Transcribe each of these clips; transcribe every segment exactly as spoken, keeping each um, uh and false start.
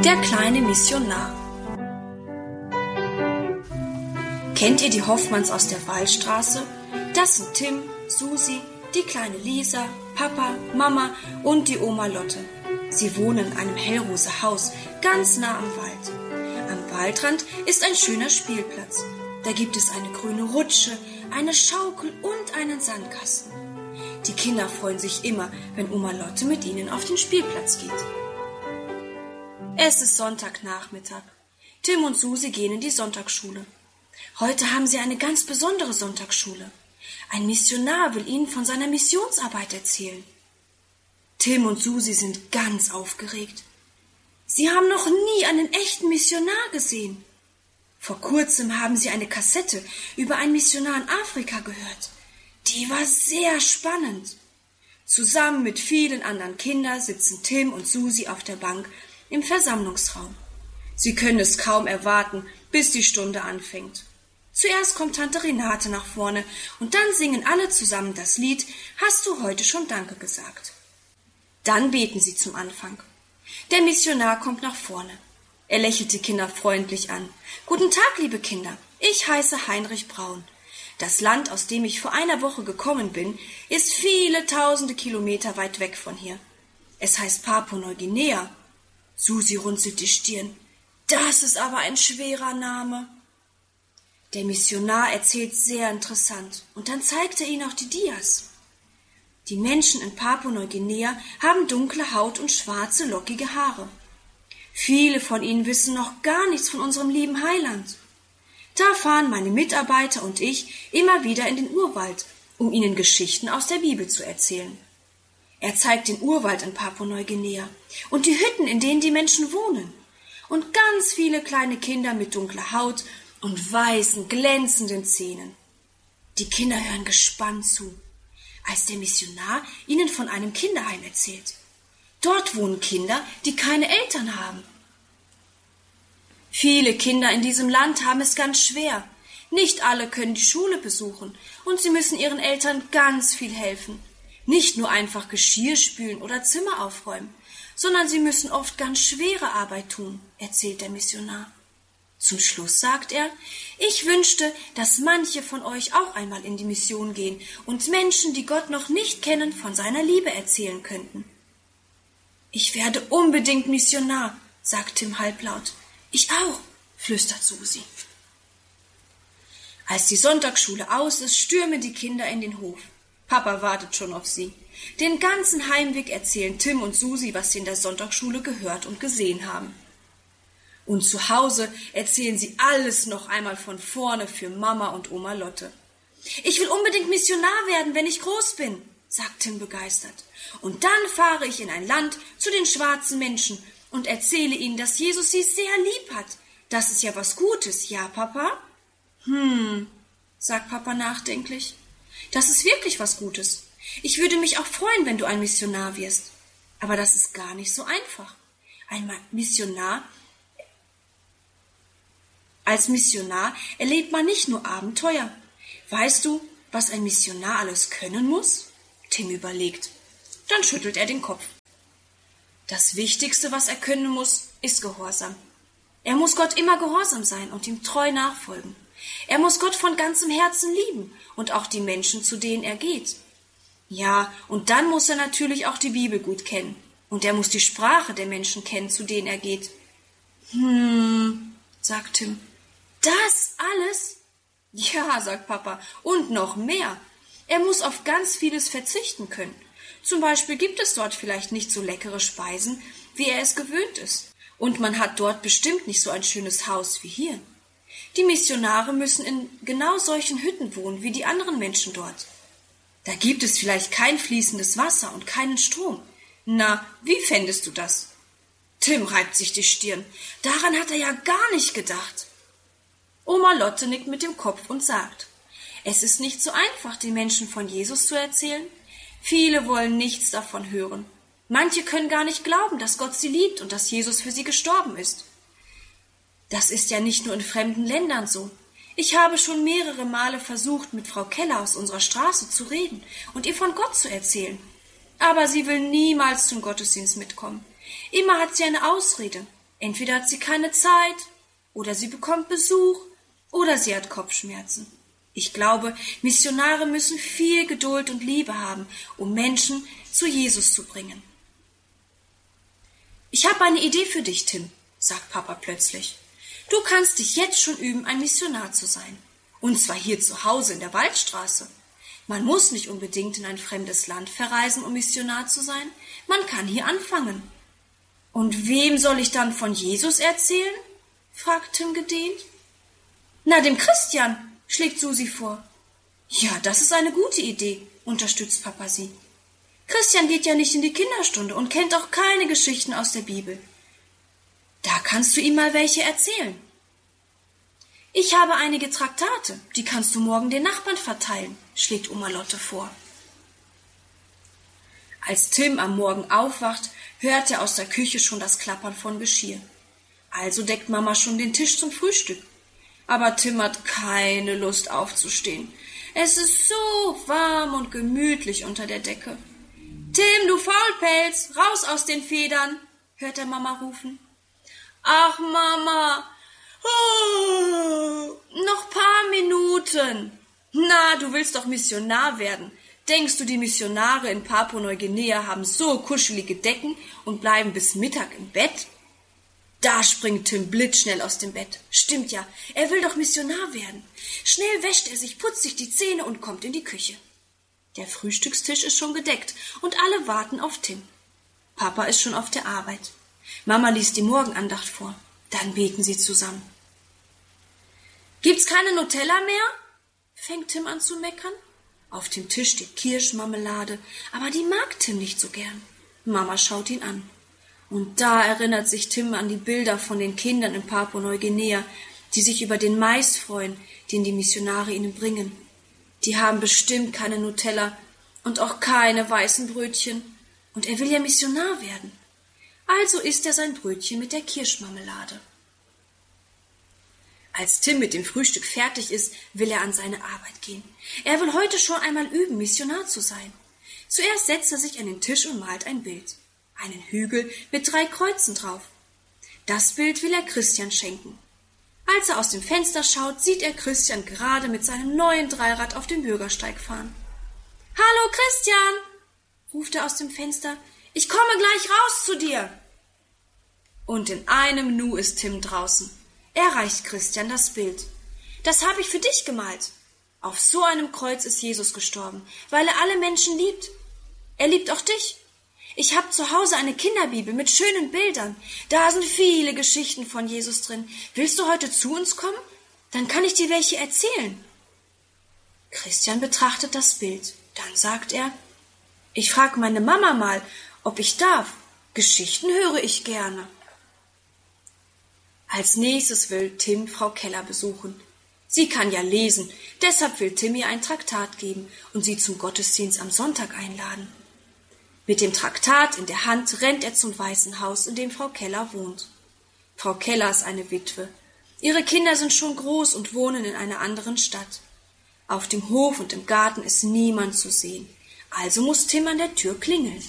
Der kleine Missionar. Kennt ihr die Hoffmanns aus der Wallstraße? Das sind Tim, Susi, die kleine Lisa, Papa, Mama und die Oma Lotte. Sie wohnen in einem hellrosa Haus, ganz nah am Wald. Am Waldrand ist ein schöner Spielplatz. Da gibt es eine grüne Rutsche, eine Schaukel und einen Sandkasten. Die Kinder freuen sich immer, wenn Oma Lotte mit ihnen auf den Spielplatz geht. Es ist Sonntagnachmittag. Tim und Susi gehen in die Sonntagsschule. Heute haben sie eine ganz besondere Sonntagsschule. Ein Missionar will ihnen von seiner Missionsarbeit erzählen. Tim und Susi sind ganz aufgeregt. Sie haben noch nie einen echten Missionar gesehen. Vor kurzem haben sie eine Kassette über einen Missionar in Afrika gehört. Die war sehr spannend. Zusammen mit vielen anderen Kindern sitzen Tim und Susi auf der Bank im Versammlungsraum. Sie können es kaum erwarten, bis die Stunde anfängt. Zuerst kommt Tante Renate nach vorne und dann singen alle zusammen das Lied »Hast du heute schon Danke gesagt?« Dann beten sie zum Anfang. Der Missionar kommt nach vorne. Er lächelt die Kinder freundlich an. »Guten Tag, liebe Kinder, ich heiße Heinrich Braun. Das Land, aus dem ich vor einer Woche gekommen bin, ist viele tausende Kilometer weit weg von hier. Es heißt Papua-Neuguinea.« Susi runzelt die Stirn. »Das ist aber ein schwerer Name.« Der Missionar erzählt sehr interessant und dann zeigt er ihnen auch die Dias. Die Menschen in Papua-Neuguinea haben dunkle Haut und schwarze, lockige Haare. Viele von ihnen wissen noch gar nichts von unserem lieben Heiland. Da fahren meine Mitarbeiter und ich immer wieder in den Urwald, um ihnen Geschichten aus der Bibel zu erzählen. Er zeigt den Urwald in Papua-Neuguinea und die Hütten, in denen die Menschen wohnen. Und ganz viele kleine Kinder mit dunkler Haut und weißen, glänzenden Zähnen. Die Kinder hören gespannt zu, als der Missionar ihnen von einem Kinderheim erzählt. Dort wohnen Kinder, die keine Eltern haben. Viele Kinder in diesem Land haben es ganz schwer. Nicht alle können die Schule besuchen und sie müssen ihren Eltern ganz viel helfen. Nicht nur einfach Geschirr spülen oder Zimmer aufräumen, sondern sie müssen oft ganz schwere Arbeit tun, erzählt der Missionar. Zum Schluss sagt er, ich wünschte, dass manche von euch auch einmal in die Mission gehen und Menschen, die Gott noch nicht kennen, von seiner Liebe erzählen könnten. Ich werde unbedingt Missionar, sagt Tim halblaut. Ich auch, flüstert Susi. Als die Sonntagsschule aus ist, stürmen die Kinder in den Hof. Papa wartet schon auf sie. Den ganzen Heimweg erzählen Tim und Susi, was sie in der Sonntagsschule gehört und gesehen haben. Und zu Hause erzählen sie alles noch einmal von vorne für Mama und Oma Lotte. Ich will unbedingt Missionar werden, wenn ich groß bin, sagt Tim begeistert. Und dann fahre ich in ein Land zu den schwarzen Menschen und erzähle ihnen, dass Jesus sie sehr lieb hat. Das ist ja was Gutes, ja, Papa? Hm, sagt Papa nachdenklich. Das ist wirklich was Gutes. Ich würde mich auch freuen, wenn du ein Missionar wirst. Aber das ist gar nicht so einfach. Ein Missionar, als Missionar erlebt man nicht nur Abenteuer. Weißt du, was ein Missionar alles können muss? Tim überlegt. Dann schüttelt er den Kopf. Das Wichtigste, was er können muss, ist Gehorsam. Er muss Gott immer gehorsam sein und ihm treu nachfolgen. Er muss Gott von ganzem Herzen lieben und auch die Menschen, zu denen er geht. Ja, und dann muss er natürlich auch die Bibel gut kennen. Und er muss die Sprache der Menschen kennen, zu denen er geht. Hm, sagt Tim. Das alles? Ja, sagt Papa, und noch mehr. Er muss auf ganz vieles verzichten können. Zum Beispiel gibt es dort vielleicht nicht so leckere Speisen, wie er es gewöhnt ist. Und man hat dort bestimmt nicht so ein schönes Haus wie hier. Die Missionare müssen in genau solchen Hütten wohnen wie die anderen Menschen dort. Da gibt es vielleicht kein fließendes Wasser und keinen Strom. Na, wie fändest du das? Tim reibt sich die Stirn. Daran hat er ja gar nicht gedacht. Oma Lotte nickt mit dem Kopf und sagt, es ist nicht so einfach, den Menschen von Jesus zu erzählen. Viele wollen nichts davon hören. Manche können gar nicht glauben, dass Gott sie liebt und dass Jesus für sie gestorben ist. Das ist ja nicht nur in fremden Ländern so. Ich habe schon mehrere Male versucht, mit Frau Keller aus unserer Straße zu reden und ihr von Gott zu erzählen. Aber sie will niemals zum Gottesdienst mitkommen. Immer hat sie eine Ausrede. Entweder hat sie keine Zeit, oder sie bekommt Besuch, oder sie hat Kopfschmerzen. Ich glaube, Missionare müssen viel Geduld und Liebe haben, um Menschen zu Jesus zu bringen. Ich habe eine Idee für dich, Tim, sagt Papa plötzlich. Du kannst dich jetzt schon üben, ein Missionar zu sein. Und zwar hier zu Hause in der Waldstraße. Man muss nicht unbedingt in ein fremdes Land verreisen, um Missionar zu sein. Man kann hier anfangen. Und wem soll ich dann von Jesus erzählen? Fragt Tim gedehnt. Na, dem Christian, schlägt Susi vor. Ja, das ist eine gute Idee, unterstützt Papa sie. Christian geht ja nicht in die Kinderstunde und kennt auch keine Geschichten aus der Bibel. Da kannst du ihm mal welche erzählen. Ich habe einige Traktate, die kannst du morgen den Nachbarn verteilen, schlägt Oma Lotte vor. Als Tim am Morgen aufwacht, hört er aus der Küche schon das Klappern von Geschirr. Also deckt Mama schon den Tisch zum Frühstück. Aber Tim hat keine Lust aufzustehen. Es ist so warm und gemütlich unter der Decke. Tim, du Faulpelz, raus aus den Federn, hört er Mama rufen. Ach, Mama, oh, noch paar Minuten. Na, du willst doch Missionar werden. Denkst du, die Missionare in Papua-Neuguinea haben so kuschelige Decken und bleiben bis Mittag im Bett? Da springt Tim blitzschnell aus dem Bett. Stimmt ja, er will doch Missionar werden. Schnell wäscht er sich, putzt sich die Zähne und kommt in die Küche. Der Frühstückstisch ist schon gedeckt und alle warten auf Tim. Papa ist schon auf der Arbeit. Mama liest die Morgenandacht vor. Dann beten sie zusammen. Gibt's keine Nutella mehr? Fängt Tim an zu meckern. Auf dem Tisch steht Kirschmarmelade, aber die mag Tim nicht so gern. Mama schaut ihn an. Und da erinnert sich Tim an die Bilder von den Kindern in Papua-Neuguinea, die sich über den Mais freuen, den die Missionare ihnen bringen. Die haben bestimmt keine Nutella und auch keine weißen Brötchen. Und er will ja Missionar werden. Also isst er sein Brötchen mit der Kirschmarmelade. Als Tim mit dem Frühstück fertig ist, will er an seine Arbeit gehen. Er will heute schon einmal üben, Missionar zu sein. Zuerst setzt er sich an den Tisch und malt ein Bild. Einen Hügel mit drei Kreuzen drauf. Das Bild will er Christian schenken. Als er aus dem Fenster schaut, sieht er Christian gerade mit seinem neuen Dreirad auf dem Bürgersteig fahren. »Hallo, Christian«, ruft er aus dem Fenster, »ich komme gleich raus zu dir.« Und in einem Nu ist Tim draußen. Er reicht Christian das Bild. »Das habe ich für dich gemalt. Auf so einem Kreuz ist Jesus gestorben, weil er alle Menschen liebt. Er liebt auch dich. Ich habe zu Hause eine Kinderbibel mit schönen Bildern. Da sind viele Geschichten von Jesus drin. Willst du heute zu uns kommen? Dann kann ich dir welche erzählen.« Christian betrachtet das Bild. Dann sagt er, »Ich frage meine Mama mal, ob ich darf. Geschichten höre ich gerne.« Als nächstes will Tim Frau Keller besuchen. Sie kann ja lesen, deshalb will Tim ihr ein Traktat geben und sie zum Gottesdienst am Sonntag einladen. Mit dem Traktat in der Hand rennt er zum Weißen Haus, in dem Frau Keller wohnt. Frau Keller ist eine Witwe. Ihre Kinder sind schon groß und wohnen in einer anderen Stadt. Auf dem Hof und im Garten ist niemand zu sehen. Also muss Tim an der Tür klingeln.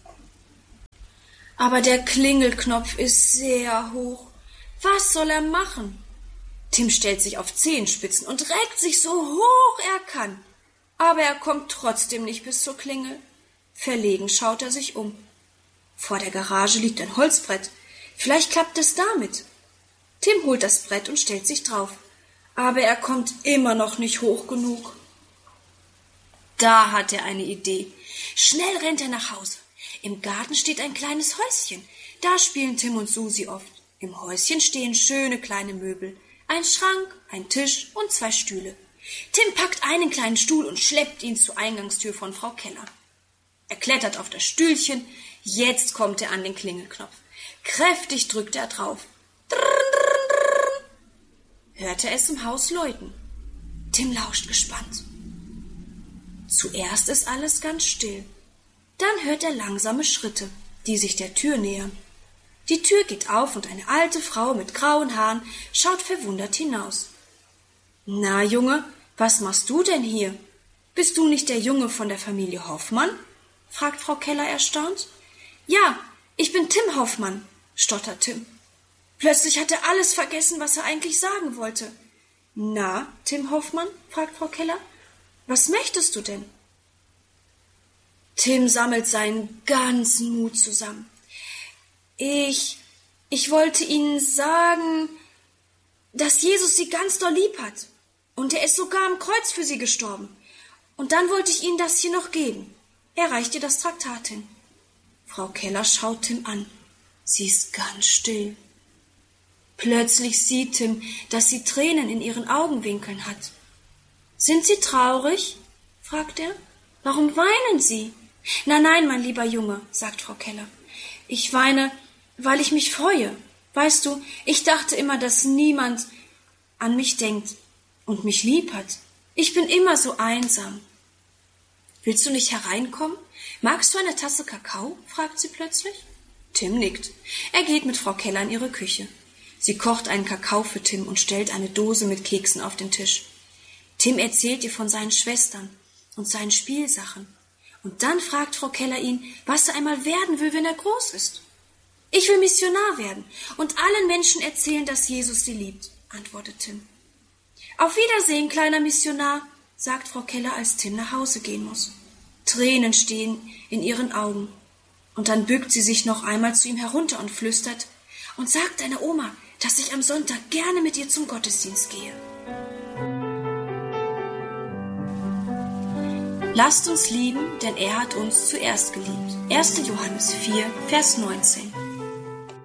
Aber der Klingelknopf ist sehr hoch. Was soll er machen? Tim stellt sich auf Zehenspitzen und reckt sich so hoch er kann. Aber er kommt trotzdem nicht bis zur Klingel. Verlegen schaut er sich um. Vor der Garage liegt ein Holzbrett. Vielleicht klappt es damit. Tim holt das Brett und stellt sich drauf. Aber er kommt immer noch nicht hoch genug. Da hat er eine Idee. Schnell rennt er nach Hause. Im Garten steht ein kleines Häuschen. Da spielen Tim und Susi oft. Im Häuschen stehen schöne kleine Möbel. Ein Schrank, ein Tisch und zwei Stühle. Tim packt einen kleinen Stuhl und schleppt ihn zur Eingangstür von Frau Keller. Er klettert auf das Stühlchen. Jetzt kommt er an den Klingelknopf. Kräftig drückt er drauf. Drrrr, drrrr, hört er es im Haus läuten. Tim lauscht gespannt. Zuerst ist alles ganz still. Dann hört er langsame Schritte, die sich der Tür nähern. Die Tür geht auf und eine alte Frau mit grauen Haaren schaut verwundert hinaus. »Na, Junge, was machst du denn hier? Bist du nicht der Junge von der Familie Hoffmann?« fragt Frau Keller erstaunt. »Ja, ich bin Tim Hoffmann«, stottert Tim. Plötzlich hat er alles vergessen, was er eigentlich sagen wollte. »Na, Tim Hoffmann?« fragt Frau Keller. »Was möchtest du denn?« Tim sammelt seinen ganzen Mut zusammen. Ich, ich wollte Ihnen sagen, dass Jesus Sie ganz doll lieb hat. Und er ist sogar am Kreuz für Sie gestorben. Und dann wollte ich Ihnen das hier noch geben. Er reicht ihr das Traktat hin. Frau Keller schaut Tim an. Sie ist ganz still. Plötzlich sieht Tim, dass sie Tränen in ihren Augenwinkeln hat. »Sind Sie traurig?« fragt er. »Warum weinen Sie?« »Nein, nein, mein lieber Junge«, sagt Frau Keller. »Ich weine, weil ich mich freue. Weißt du, ich dachte immer, dass niemand an mich denkt und mich lieb hat. Ich bin immer so einsam.« »Willst du nicht hereinkommen? Magst du eine Tasse Kakao?« fragt sie plötzlich. Tim nickt. Er geht mit Frau Keller in ihre Küche. Sie kocht einen Kakao für Tim und stellt eine Dose mit Keksen auf den Tisch. Tim erzählt ihr von seinen Schwestern und seinen Spielsachen. Und dann fragt Frau Keller ihn, was er einmal werden will, wenn er groß ist. »Ich will Missionar werden und allen Menschen erzählen, dass Jesus sie liebt«, antwortet Tim. »Auf Wiedersehen, kleiner Missionar«, sagt Frau Keller, als Tim nach Hause gehen muss. Tränen stehen in ihren Augen. Und dann bückt sie sich noch einmal zu ihm herunter und flüstert, »Und sag deiner Oma, dass ich am Sonntag gerne mit ihr zum Gottesdienst gehe.« Lasst uns lieben, denn er hat uns zuerst geliebt. erster Johannes vier, Vers neunzehn.